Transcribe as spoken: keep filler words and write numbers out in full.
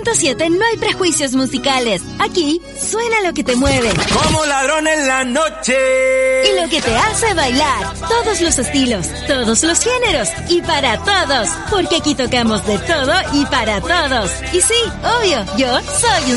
punto siete no hay prejuicios musicales. Aquí suena lo que te mueve. Como ladrón en la noche. Y lo que te hace bailar. Todos los estilos, todos los géneros y para todos. Porque aquí tocamos de todo y para todos. Y sí, obvio, yo soy un